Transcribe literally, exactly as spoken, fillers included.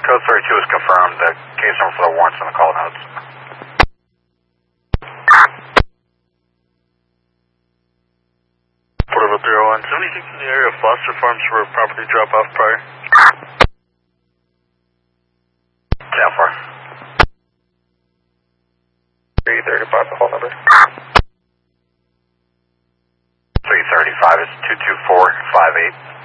Code thirty-two is confirmed. The case number for the warrants on the call notes. Portable three oh one. Is there anything in the area of Foster Farms for a property drop-off prior? ten four. three thirty-five, the phone number. three thirty-five is two two four five eight.